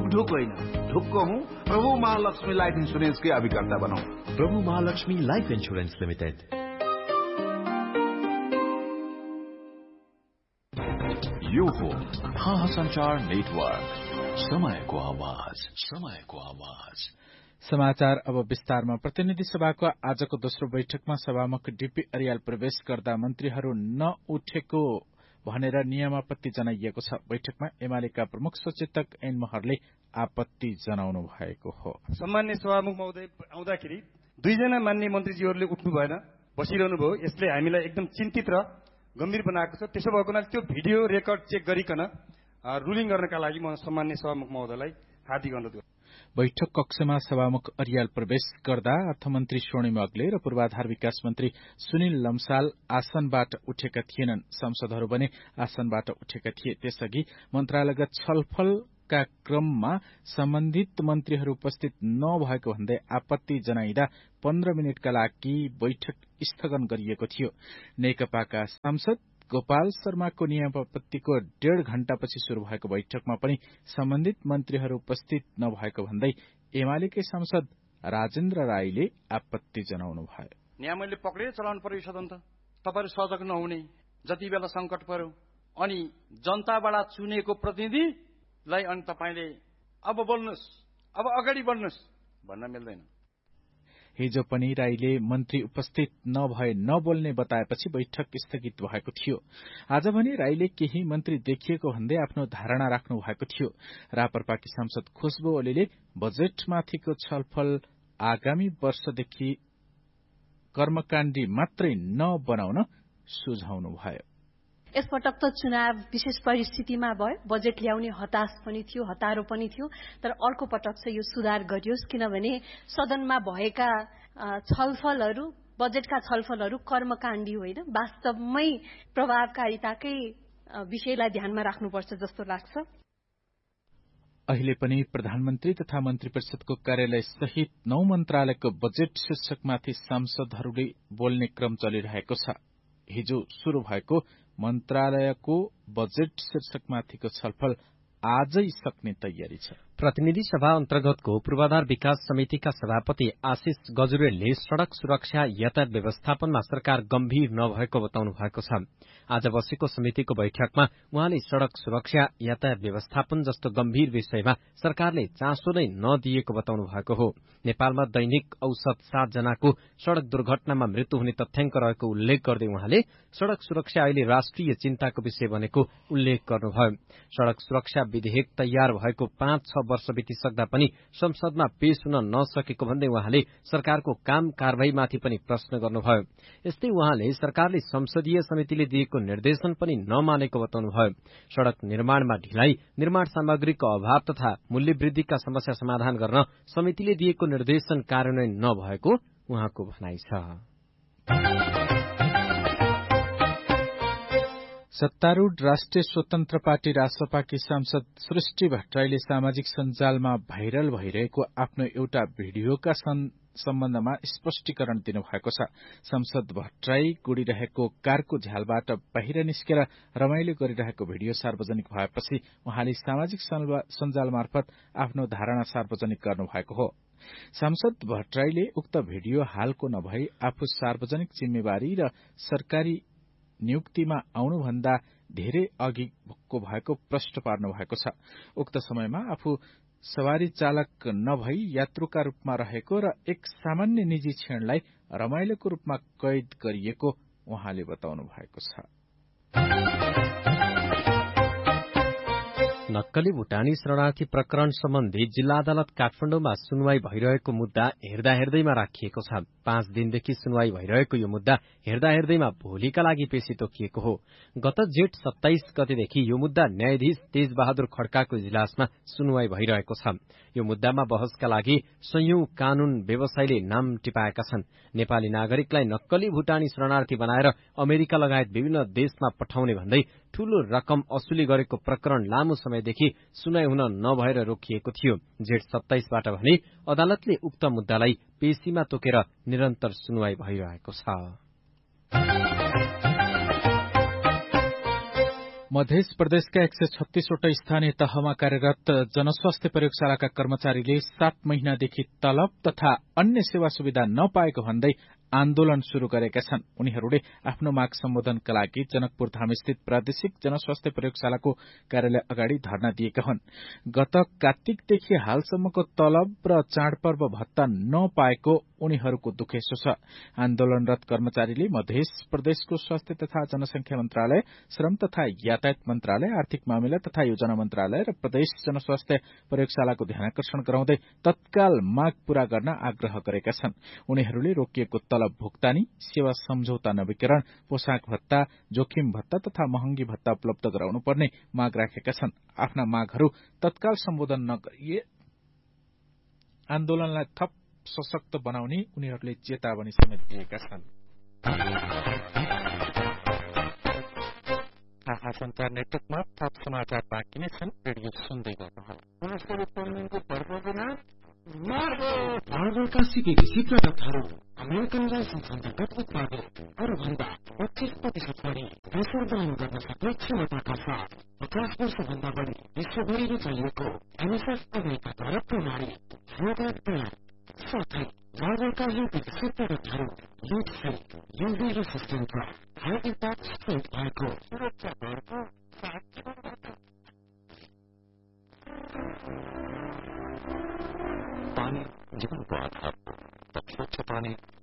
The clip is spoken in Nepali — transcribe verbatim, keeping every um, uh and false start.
ढुक होइन, ढुक्क हूँ। प्रभु महालक्ष्मी लाइफ इंश्योरेंस के अभिकर्ता बनाऊ। प्रभु महालक्ष्मी लाइफ इंश्योरेंस लिमिटेड। यो हो थाहा संचार नेटवर्क, समयको आवाज, समयको आवाज। समाचार अब विस्तारमा। प्रतिनिधि सभाको आजको दोस्रो बैठकमा सभामुख डीपी अर्याल प्रवेश गर्दा मन्त्रीहरू नउठेको भनेर नियमापत्ति जनाइएको छ। बैठकमा एमालेका प्रमुख सचेतक एन महरले आपत्ति जनाउनु भएको हो। सम्मान्य सभामुख महोदय आउँदाखेरि दुईजना मान्य मन्त्रीजीहरूले उठ्नु भएन, बसिरहनु भयो। यसले हामीलाई एकदम चिन्तित र गम्भीर बनाएको छ। त्यसो भएको हुनाले त्यो भिडियो रेकर्ड चेक गरिकन रुलिङ गर्नका लागि म सम्मान्य सभामुख महोदयलाई हार्दिक अनुरोध गर्छु। बैठक कक्षमा सभामुख अर्याल प्रवेश गर्दा अर्थमन्त्री स्वर्णिम अग्ले र पूर्वाधार विकास मन्त्री सुनिल लम्साल आसनबाट उठेका थिएनन्। सांसदहरू भने आसनबाट उठेका थिए। त्यसअघि मन्त्रालयगत छलफलका क्रममा सम्बन्धित मन्त्रीहरू उपस्थित नभएको भन्दै आपत्ति जनाइदा पन्ध्र मिनटका लागि बैठक स्थगन गरिएको थियो। नेकपाका सांसद गोपाल शर्माको नियमापत्तिको डेढ घण्टापछि शुरू भएको बैठकमा पनि सम्बन्धित मन्त्रीहरू उपस्थित नभएको भन्दै एमालेकै सांसद राजेन्द्र राईले आपत्ति जनाउनु भयो। नियमले पक्रेर चलाउनु पर्यो सदन त। तपाईहरु सजग नहुने, जति बेला संकट पर्यो अनि जनताबाट चुनेको प्रतिनिधिलाई अनि तपाईले अब बोल्नुस्, अब अगाडि बढ्नुस् भन्न मिल्दैन। हिजो पनि राईले मन्त्री उपस्थित नभए नबोल्ने बताएपछि बैठक स्थगित भएको थियो। आज भने राईले केही मन्त्री देखिएको भन्दै आफ्नो धारणा राख्नु भएको थियो। रापरपाकी सांसद खुशबु ओलीले बजेटमाथिको छलफल आगामी वर्षदेखि कर्मकाण्डी मात्रै नबनाउन सुझाउनु भयो। यसपटक त चुनाव विशेष परिस्थितिमा भयो, बजेट ल्याउने हताश पनि थियो, हतारो पनि थियो। तर अर्को पटक चाहिँ यो सुधार गरियोस्, किनभने सदनमा भएका छलफलहरू, बजेटका छलफलहरू कर्मकाण्डी होइन, वास्तवमै प्रभावकारिताकै विषयलाई ध्यानमा राख्नुपर्छ जस्तो लाग्छ। अहिले पनि प्रधानमन्त्री तथा मन्त्री परिषदको कार्यालय सहित नौ मन्त्रालयको बजेट शीर्षकमाथि सांसदहरूले बोल्ने क्रम चलिरहेको छ। हिजो शुरू भएको मन्त्रालयको बजेट शीर्षकमाथिको छलफल आजै सक्ने तयारी छ। प्रतिनिधि सभा अन्तर्गतको पूर्वाधार विकास समितिका सभापति आशिष गजुरेलले सड़क सुरक्षा यातायात व्यवस्थापनमा सरकार गम्भीर नभएको बताउनु भएको छ। आज बसेको समितिको बैठकमा उहाँले सड़क सुरक्षा यातायात व्यवस्थापन जस्तो गम्भीर विषयमा सरकारले चासो नै नदिएको बताउनु भएको हो। नेपालमा दैनिक औसत सात जनाको सड़क दुर्घटनामा मृत्यु हुने तथ्याङ्क रहेको उल्लेख गर्दै उहाँले सड़क सुरक्षा अहिले राष्ट्रिय चिन्ताको विषय बनेको उल्लेख गर्नुभयो। सड़क सुरक्षा विधेयक तयार भएको पाँच छ वर्ष बितिसक्दा पनि संसदमा पेश हुन नसकेको भन्दै उहाँले सरकारको काम कारवाहीमाथि पनि प्रश्न गर्नुभयो। यस्तै उहाँले सरकारले संसदीय समितिले दिएको निर्देशन पनि नमानेको बताउनुभयो। सड़क निर्माणमा ढिलाइ, निर्माण सामग्रीको अभाव तथा मूल्य वृद्धिका समस्या समाधान गर्न समितिले दिएको निर्देशन कार्यान्वयन नभएको उहाँको भनाइ छ। सत्तारूढ़ राष्ट्रिय स्वतन्त्र पार्टी रासपाकी सांसद सृष्टि भट्टराईले सामाजिक सञ्जालमा भाइरल भइरहेको आफ्नो एउटा भिडियोका सम्बन्धमा स्पष्टीकरण दिनुभएको छ। सांसद भट्टराई गुडिरहेको कारको झ्यालबाट बाहिर निस्केर रमाइलो गरिरहेको भिडियो सार्वजनिक भएपछि उहाँले सामाजिक सञ्जाल मार्फत आफ्नो धारणा सार्वजनिक गर्नुभएको हो। सांसद भट्टराईले उक्त भिडियो हालको नभई आफू सार्वजनिक जिम्मेवारी र सरकारी नियुक्तिमा आउनुभन्दा धेरै अघिको भएको प्रश्न पार्नु भएको छ। उक्त समयमा आफू सवारी चालक नभई यात्रुका रूपमा रहेको र एक सामान्य निजी क्षणलाई रमाइलोको रूपमा कैद गरिएको उहाँले बताउनु भएको छ। नक्कली भुटानी शरणार्थी प्रकरण सम्बन्धी जिल्ला अदालत काठमाडौँमा सुनवाई भइरहेको मुद्दा हेर्दा हेर्दैमा राखिएको छ। पाँच दिनदेखि सुनवाई भइरहेको यो मुद्दा हेर्दा हेर्दैमा भोलिका लागि पेशी तोकिएको हो। गत जेठ सत्ताइस गतेदेखि यो मुद्दा न्यायाधीश तेज बहादुर खड्काको इजलासमा सुनवाई भइरहेको छ। यो मुद्दामा बहसका लागि संयौं कानून व्यवसायीले नाम टिपाएका छन्। नेपाली नागरिकलाई नक्कली भुटानी शरणार्थी बनाएर अमेरिका लगायत विभिन्न देशमा पठाउने भन्दै ठूलो रकम असुली गरेको प्रकरण लामो समयदेखि सुनाइ हुन नभएर रोकिएको थियो। जेठ सत्ताइसबाट भने अदालतले उक्त मुद्दालाई पेशीमा तोकेर निरन्तर सुनवाई भइरहेको छ। मध्य प्रदेशका एक सय छत्तीसवटा स्थानीय तहमा कार्यरत जनस्वास्थ्य प्रयोगशालाका कर्मचारीले सात महिनादेखि तलब तथा अन्य सेवा सुविधा नपाएको भन्दै आन्दोलन शुरू गरेका छन्। उनीहरूले आफ्नो माग सम्बोधनका लागि जनकपुर धामस्थित प्रादेशिक जनस्वास्थ्य प्रयोगशालाको कार्यालय अगाडि धरना दिएका हुन्। गत कार्तिकदेखि हालसम्मको तलब र चाडपर्व भत्ता नपाएको उनीहरूको दुखेसो छ। आन्दोलनरत कर्मचारीले मध्य प्रदेशको स्वास्थ्य तथा जनसंख्या मन्त्रालय, श्रम तथा यातायात मन्त्रालय, आर्थिक मामिला तथा योजना मन्त्रालय र प्रदेश जनस्वास्थ्य प्रयोगशालाको ध्यानाकर्षण गराउँदै तत्काल माग पूरा गर्न आग्रह गरेका छन्। उनीहरूले रोकिएको तलब भुक्तानी, सेवा सम्झौता नवीकरण, पोशाक भत्ता, जोखिम भत्ता तथा महँगी भत्ता उपलब्ध गराउनु पर्ने माग राखेका छन्। आफ्ना मागहरू तत्काल सम्बोधन नगरिए आन्दोलनलाई थप सशक्त बनाउने उनीहरूले चेतावनी समेत दिएका छन्। सञ्चार नेटवर्कमा थप समाचार बाँकी नै छन्। रेडियो सुन्दै गर्नुहोला। मार्गका सिकेकी प्रडक्टहरू अमेरिकन लाइसेन्स अन्तर्गत उत्पादित अरूभन्दा पच्चीस प्रतिशत बढी प्रेसर ग्रहण गर्न सक्ने क्षमताका साथ पचास वर्षभन्दा बढी विश्वभरि रुचाइएको एमएसएफ अमेरिकाद्वारा प्रमाणित योगराज ब्रान्ड साथै मार्गका युपीसी प्रडक्टहरू युथ फ्री, युभी रेसिस्टेन्ट र हाई इम्प्याक्ट स्ट्रेन्थ भएको सुरक्षा भएको पानी जीवनको आधार हो। स्वच्छ पानी